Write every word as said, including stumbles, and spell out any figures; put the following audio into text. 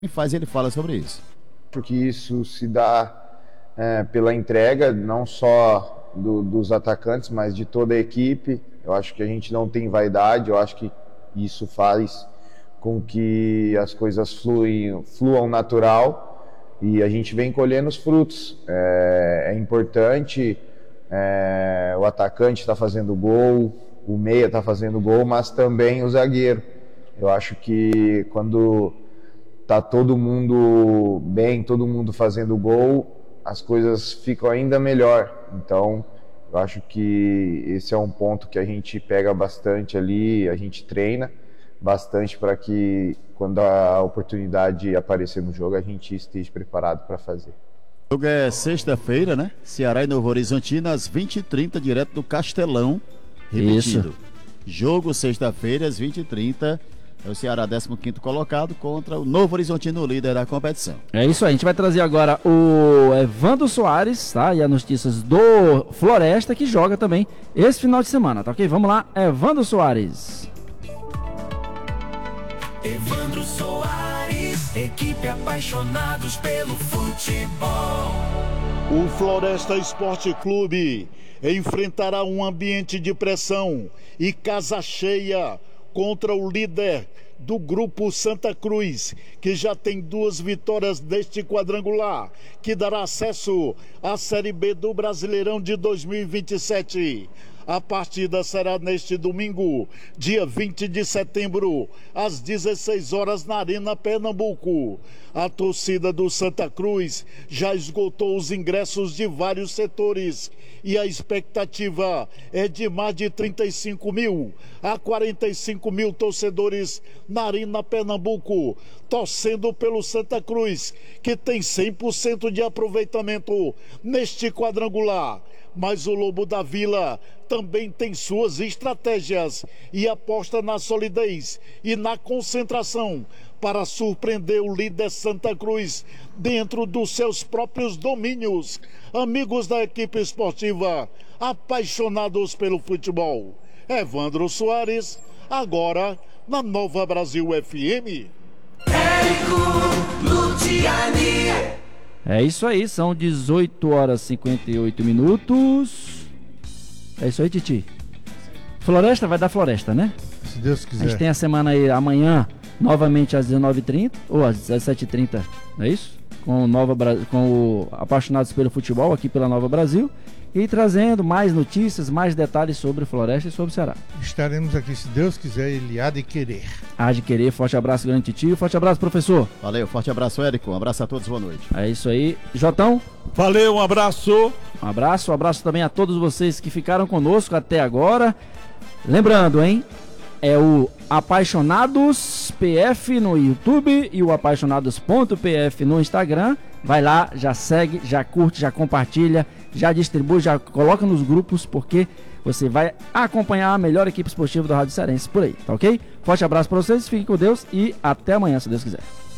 e faz, ele fala sobre isso. Porque isso se dá é, pela entrega, não só do, dos atacantes, mas de toda a equipe. Eu acho que a gente não tem vaidade, eu acho que isso faz com que as coisas fluem, fluam natural e a gente vem colhendo os frutos. É, é importante, é, o atacante está fazendo gol, o meia está fazendo gol, mas também o zagueiro. Eu acho que quando tá todo mundo bem, todo mundo fazendo gol, as coisas ficam ainda melhor. Então, eu acho que esse é um ponto que a gente pega bastante ali, a gente treina bastante para que quando a oportunidade aparecer no jogo, a gente esteja preparado para fazer. O jogo é sexta-feira, né? Ceará e Novo Horizontino às vinte e trinta, direto do Castelão. Repetindo. Isso. Jogo sexta-feira às vinte e trinta. É o Ceará décimo quinto colocado contra o Novo Horizontino, líder da competição. É isso aí, a gente vai trazer agora o Evandro Soares, tá? E as notícias do Floresta, que joga também esse final de semana, tá ok? Vamos lá, Evandro Soares. Evandro Soares, equipe apaixonados pelo futebol. O Floresta Esporte Clube enfrentará um ambiente de pressão e casa cheia contra o líder do grupo Santa Cruz, que já tem duas vitórias neste quadrangular, que dará acesso à Série B do Brasileirão de dois mil e vinte e sete. A partida será neste domingo, dia vinte de setembro, às dezesseis horas, na Arena Pernambuco. A torcida do Santa Cruz já esgotou os ingressos de vários setores e a expectativa é de mais de trinta e cinco mil a quarenta e cinco mil torcedores na Arena Pernambuco, torcendo pelo Santa Cruz, que tem cem por cento de aproveitamento neste quadrangular. Mas o Lobo da Vila também tem suas estratégias e aposta na solidez e na concentração para surpreender o líder Santa Cruz dentro dos seus próprios domínios. Amigos da equipe esportiva, apaixonados pelo futebol. Evandro Soares, agora na Nova Brasil F M. Érico Luciani. É isso aí, são dezoito horas e cinquenta e oito minutos. É isso aí, Titi. Floresta, vai dar Floresta, né? Se Deus quiser. A gente tem a semana aí amanhã, novamente às dezenove e trinta, ou às dezessete e trinta, não é isso? Com o, Nova, com o Apaixonados pelo Futebol, aqui pela Nova Brasil. E trazendo mais notícias, mais detalhes sobre Floresta e sobre o Ceará. Estaremos aqui, se Deus quiser, ele há de querer. Há de querer, forte abraço, grande Titio, forte abraço, professor. Valeu, forte abraço, Érico, um abraço a todos, boa noite. É isso aí, Jotão. Valeu, um abraço. Um abraço, um abraço também a todos vocês que ficaram conosco até agora. Lembrando, hein, é o Apaixonados P F no YouTube e o apaixonados.pf no Instagram. Vai lá, já segue, já curte, já compartilha, já distribui, já coloca nos grupos, porque você vai acompanhar a melhor equipe esportiva do Rádio Cearense por aí, tá ok? Forte abraço para vocês, fiquem com Deus e até amanhã, se Deus quiser.